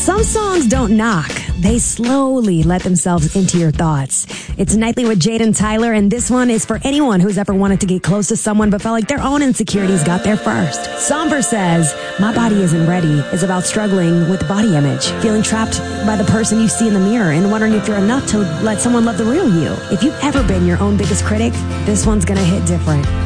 Some songs don't knock. They slowly let themselves into your thoughts. It's Nightly with Jade and Tyler, and this one is for anyone who's ever wanted to get close to someone but felt like their own insecurities got there first. Somber says, "My body isn't ready" is about struggling with body image, feeling trapped by the person you see in the mirror and wondering if you're enough to let someone love the real you. If you've ever been your own biggest critic, this one's gonna hit different.